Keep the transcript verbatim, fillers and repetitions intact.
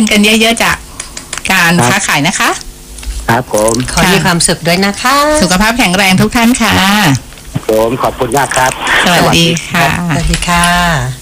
กันเยอะๆจากการค้าขายนะคะครับผมขอมีความสุขด้วยนะคะสุขภาพแข็งแรงทุกท่านค่ะผมขอบคุณมากครับสวัสดีค่ะสวัสดีค่ะ